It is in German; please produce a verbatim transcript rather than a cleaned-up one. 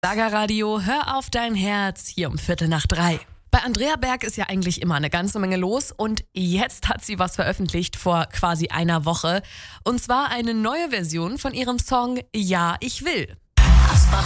Saga-Radio, hör auf dein Herz, hier um Viertel nach drei. Bei Andrea Berg ist ja eigentlich immer eine ganze Menge los und jetzt hat sie was veröffentlicht vor quasi einer Woche. Und zwar eine neue Version von ihrem Song Ja, ich will.